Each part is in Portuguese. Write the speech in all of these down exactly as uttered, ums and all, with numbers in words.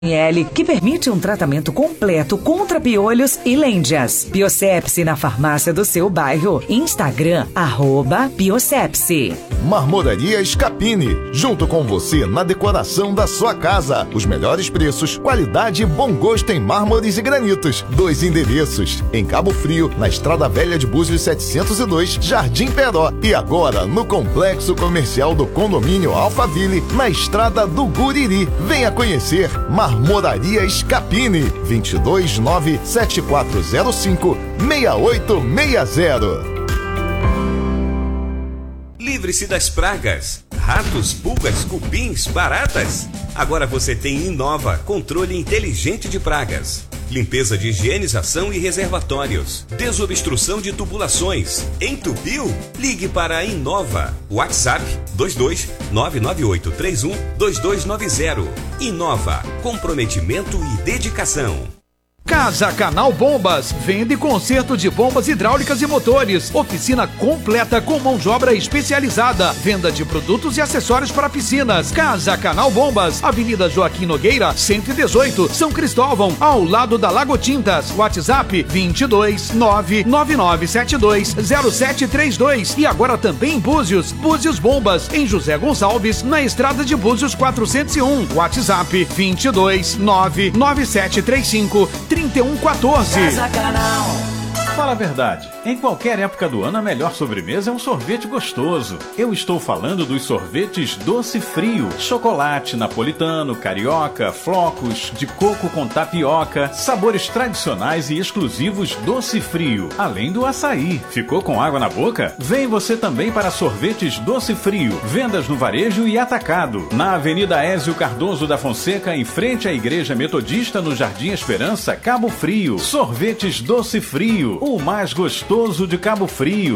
L, que permite um tratamento completo contra piolhos e lêndias. Biossepsi na farmácia do seu bairro. Instagram, arroba Biossepsi. Marmoraria Scapini, junto com você na decoração da sua casa. Os melhores preços, qualidade e bom gosto em mármores e granitos. Dois endereços, em Cabo Frio, na Estrada Velha de Búzios setecentos e dois, Jardim Peró. E agora, no Complexo Comercial do Condomínio Alphaville, na Estrada do Guriri. Venha conhecer Marmoraria Scapini, vinte e dois nove sete quatro zero cinco seis oito seis zero. Livre-se das pragas, ratos, pulgas, cupins, baratas. Agora você tem Inova, controle inteligente de pragas. Limpeza de higienização e reservatórios. Desobstrução de tubulações. Entupiu? Ligue para a Inova. WhatsApp dois dois nove nove oito três um dois dois nove zero. Inova. Comprometimento e dedicação. Casa Canal Bombas, vende conserto de bombas hidráulicas e motores, oficina completa com mão de obra especializada, venda de produtos e acessórios para piscinas. Casa Canal Bombas, Avenida Joaquim Nogueira, cento e dezoito, São Cristóvão, ao lado da Lago Tintas. WhatsApp vinte e dois nove nove nove sete dois zero sete três dois. E agora também em Búzios, Búzios Bombas, em José Gonçalves, na Estrada de Búzios quatrocentos e um. WhatsApp vinte e dois nove nove sete três cinco trinta e um quatorze. Casa Canal. Fala a verdade, em qualquer época do ano a melhor sobremesa é um sorvete gostoso. Eu estou falando dos sorvetes Doce Frio, chocolate, napolitano, carioca, flocos, de coco com tapioca, sabores tradicionais e exclusivos Doce Frio, além do açaí. Ficou com água na boca? Vem você também para sorvetes Doce Frio, vendas no varejo e atacado, na Avenida Ézio Cardoso da Fonseca, em frente à Igreja Metodista, no Jardim Esperança, Cabo Frio. Sorvetes Doce Frio, o mais gostoso de Cabo Frio.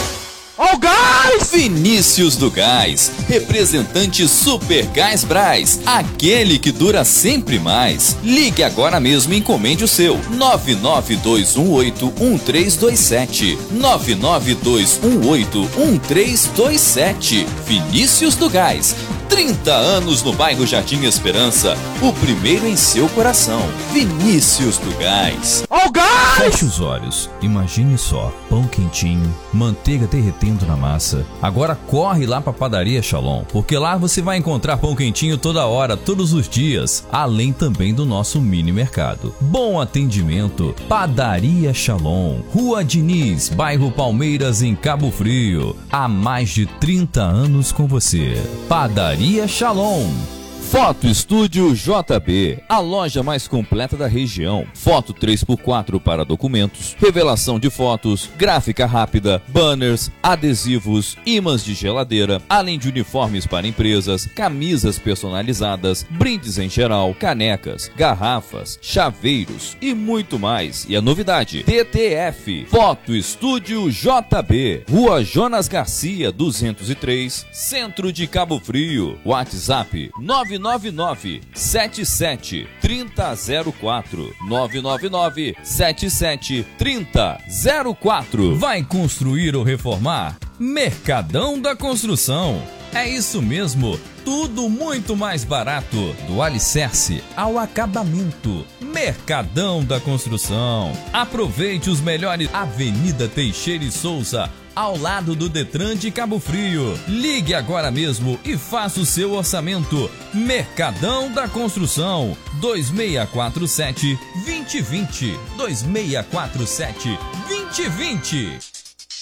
Ó o gás! Vinícius do Gás, representante Super Gás Brás, aquele que dura sempre mais. Ligue agora mesmo e encomende o seu. nove nove dois um oito um três dois sete. nove nove dois um oito um três dois sete. Vinícius do Gás. trinta anos no bairro Jardim Esperança, o primeiro em seu coração. Vinícius do Gás. Ó o gás! Feche os olhos, imagine só, pão quentinho, manteiga derretendo na massa. Agora corre lá pra Padaria Shalom, porque lá você vai encontrar pão quentinho toda hora, todos os dias, além também do nosso mini mercado. Bom atendimento, Padaria Shalom, Rua Diniz, bairro Palmeiras, em Cabo Frio. Há mais de trinta anos com você. Padaria Shalom. Foto Estúdio J B, a loja mais completa da região. Foto três por quatro para documentos, revelação de fotos, gráfica rápida, banners, adesivos, ímãs de geladeira, além de uniformes para empresas, camisas personalizadas, brindes em geral, canecas, garrafas, chaveiros e muito mais. E a novidade, T T F, Foto Estúdio J B, Rua Jonas Garcia, duzentos e três, Centro de Cabo Frio. WhatsApp nove nove nove sete sete três zero zero quatro. nove nove nove sete sete três zero zero quatro. Vai construir ou reformar? Mercadão da Construção. É isso mesmo, tudo muito mais barato, do alicerce ao acabamento. Mercadão da Construção. Aproveite os melhores. Avenida Teixeira e Souza, ao lado do Detran de Cabo Frio. Ligue agora mesmo e faça o seu orçamento. Mercadão da Construção, dois seis quatro sete, dois zero dois zero. dois seis quatro sete, dois zero dois zero.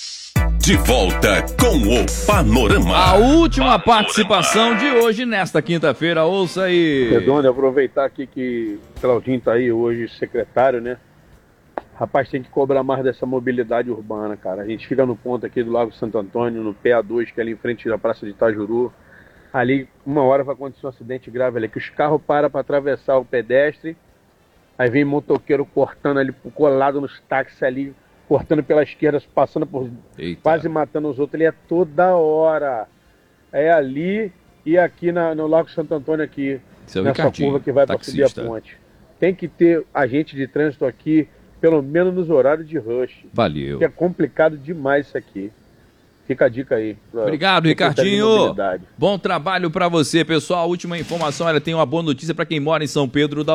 De volta com o Panorama. A última participação de hoje, nesta quinta-feira, ouça aí. Redondo, aproveitar aqui que o Claudinho tá aí hoje, secretário, né? Rapaz, tem que cobrar mais dessa mobilidade urbana, cara. A gente fica no ponto aqui do Lago Santo Antônio, no P A dois, que é ali em frente da Praça de Itajuru. Ali, uma hora vai acontecer um acidente grave ali, que os carros param para atravessar o pedestre, aí vem motoqueiro cortando ali, colado nos táxis ali, cortando pela esquerda, passando por... Eita. Quase matando os outros. Ele é toda hora. É ali e aqui na, no Lago Santo Antônio, aqui, Seu nessa Ricardinho, curva que vai para subir a ponte. Tem que ter agente de trânsito aqui, pelo menos nos horários de rush. Valeu. Que é complicado demais isso aqui. Fica a dica aí. Obrigado, Ricardinho. Bom trabalho para você, pessoal. Última informação, ela tem uma boa notícia para quem mora em São Pedro da